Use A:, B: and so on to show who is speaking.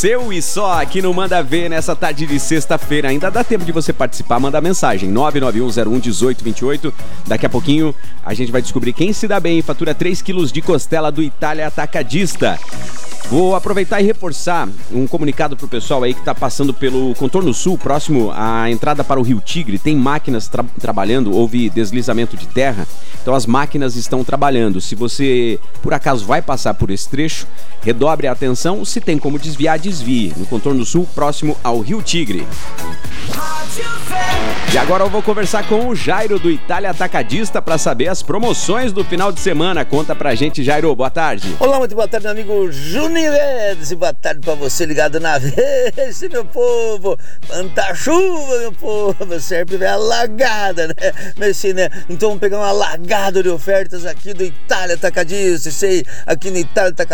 A: seu e só aqui no Manda Ver nessa tarde de sexta-feira. Ainda dá tempo de você participar, manda mensagem 991011828. Daqui a pouquinho a gente vai descobrir quem se dá bem e fatura 3 quilos de costela do Itália Atacadista. Vou aproveitar e reforçar um comunicado pro pessoal aí que tá passando pelo Contorno Sul, próximo à entrada para o Rio Tigre. Tem máquinas trabalhando, houve deslizamento de terra, então as máquinas estão trabalhando. Se você, por acaso, vai passar por esse trecho, redobre a atenção. Se tem como desviar, desvie. No Contorno Sul, próximo ao Rio Tigre. E agora eu vou conversar com o Jairo do Itália Atacadista para saber as promoções do final de semana. Conta pra gente, Jairo. Boa tarde.
B: Olá, muito boa tarde, meu amigo Juninho Guedes. E boa tarde pra você ligado na vez, meu povo. Quanta chuva, meu povo. Serve ver a lagada, né? Mas sim, né? Então vamos pegar uma lagada de ofertas aqui do Itália Atacadista. Isso aí, aqui no Itália Atacadista.